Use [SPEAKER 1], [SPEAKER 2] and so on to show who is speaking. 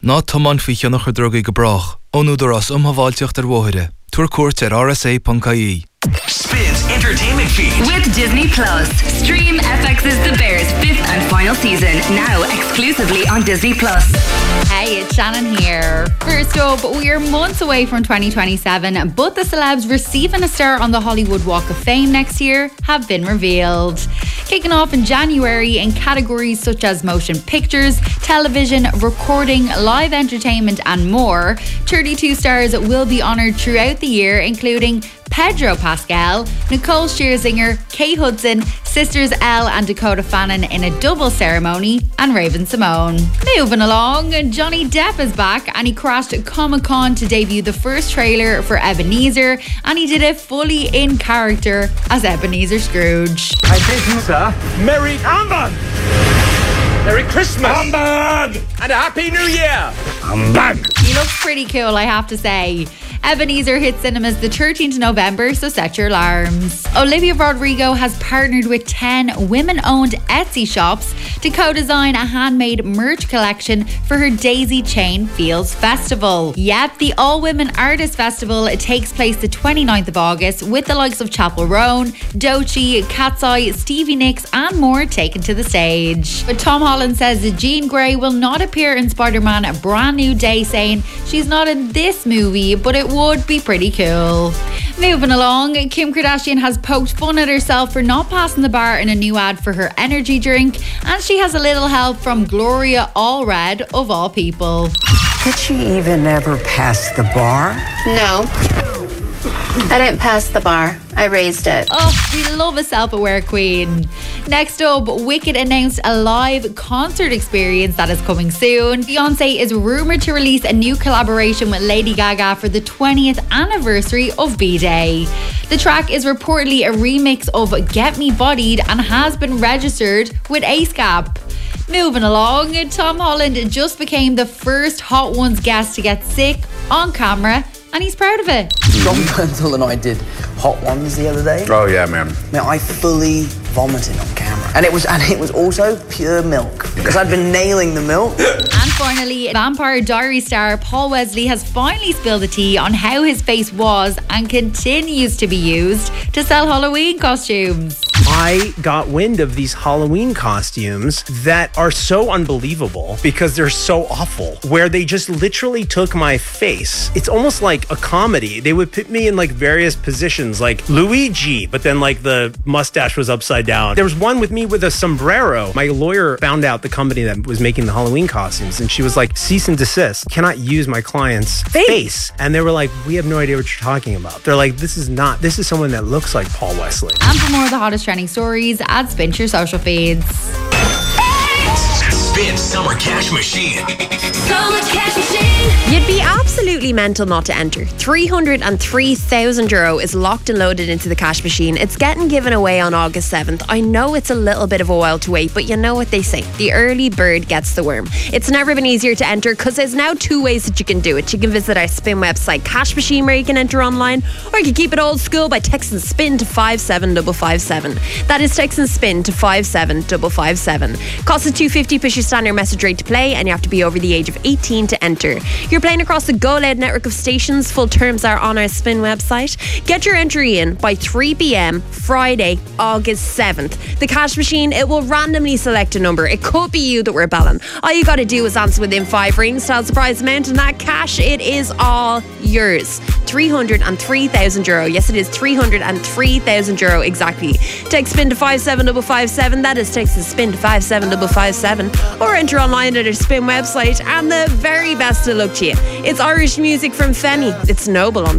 [SPEAKER 1] Ná tomán fi nach drug go brach. Onúdar as umhaváilteach wóire. Tuair cuairt rsa.ie.
[SPEAKER 2] Spins Entertainment Feed
[SPEAKER 3] with Disney Plus. Stream FX's The Bears 5th and final season now exclusively on Disney Plus.
[SPEAKER 4] Hey, it's Shannon here. First up, we are months away from 2027, but the celebs receiving a star on the Hollywood Walk of Fame next year have been revealed. Kicking off in January in categories such as motion pictures, television, recording, live entertainment and more, 32 stars will be honoured throughout the year, including Pedro Pascal, Nicole Scherzinger, Kate Hudson, sisters Elle and Dakota Fannin in a double ceremony, and Raven Simone. Moving along, Johnny Depp is back and he crashed Comic-Con to debut the first trailer for Ebenezer, and he did it fully in character as Ebenezer Scrooge.
[SPEAKER 5] I bid you, sir, Merry Humbug! Merry Christmas! Humbug! And a Happy New Year! Humbug!
[SPEAKER 4] He looks pretty cool, I have to say. Ebenezer hits cinemas the 13th of November, so set your alarms. Olivia Rodrigo has partnered with 10 women-owned Etsy shops to co-design a handmade merch collection for her Daisy Chain Fields Festival. Yep, the All-Women Artist Festival takes place the 29th of August with the likes of Chapel Roan, Doechii, Cat's Eye, Stevie Nicks and more taken to the stage. But Tom Holland says that Jean Grey will not appear in Spider-Man A Brand New Day, saying she's not in this movie, but it would be pretty cool. Moving along, Kim Kardashian has poked fun at herself for not passing the bar in a new ad for her energy drink, and she has a little help from Gloria Allred, of all people.
[SPEAKER 6] Did she even ever pass the bar?
[SPEAKER 7] No. I didn't pass the bar. I raised it.
[SPEAKER 4] Oh, we love a self-aware queen. Next up, Wicked announced a live concert experience that is coming soon. Beyoncé is rumoured to release a new collaboration with Lady Gaga for the 20th anniversary of B-Day. The track is reportedly a remix of Get Me Bodied and has been registered with ASCAP. Moving along, Tom Holland just became the first Hot Ones guest to get sick on camera, and he's proud of it.
[SPEAKER 8] John Bernthal and I did Hot Ones the other day.
[SPEAKER 9] Oh yeah, man.
[SPEAKER 8] I fully vomited on camera. And it was also pure milk. Because I'd been nailing the milk.
[SPEAKER 4] And finally, Vampire Diaries star Paul Wesley has finally spilled the tea on how his face was and continues to be used to sell Halloween costumes.
[SPEAKER 10] I got wind of these Halloween costumes that are so unbelievable because they're so awful, where they just literally took my face. It's almost like a comedy. They would put me in like various positions, like Luigi, but then like the mustache was upside down. There was one with me with a sombrero. My lawyer found out the company that was making the Halloween costumes, and she was like, cease and desist, cannot use my client's face. And they were like, we have no idea what you're talking about. They're like, this is someone that looks like Paul Wesley.
[SPEAKER 4] And for more of the hottest trending stories, add Spin to your social feeds.
[SPEAKER 2] Spin Summer Cash Machine.
[SPEAKER 3] Summer Cash Machine.
[SPEAKER 11] You'd be absolutely mental not to enter. €303,000 is locked and loaded into the cash machine. It's getting given away on August 7th. I know it's a little bit of a while to wait, but you know what they say. The early bird gets the worm. It's never been easier to enter because there's now two ways that you can do it. You can visit our Spin website, Cash Machine, where you can enter online, or you can keep it old school by texting SPIN to 57557. That is texting SPIN to 57557. Cost is $2.50 plus your standard message rate to play, and you have to be over the age of 18 to enter. You're playing across the Go Loud network of stations. Full terms are on our Spin website. Get your entry in by 3 p.m. Friday, August 7th. The cash machine, it will randomly select a number. It could be you that we're belling. All you got to do is answer within 5 rings, tell the surprise amount, and that cash, it is all yours. €303,000. Yes, it is €303,000 exactly. Text SPIN to 57557. That is text SPIN to 57557. Or enter online at our Spin website. And the very best of luck to you. It's Irish music from Femi. It's Noble on